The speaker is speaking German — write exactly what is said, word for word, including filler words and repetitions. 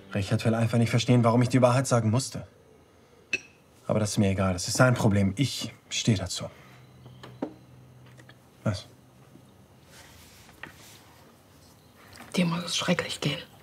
Richard will einfach nicht verstehen, warum ich die Wahrheit sagen musste. Aber das ist mir egal. Das ist sein Problem. Ich stehe dazu. Was? Dir muss es schrecklich gehen.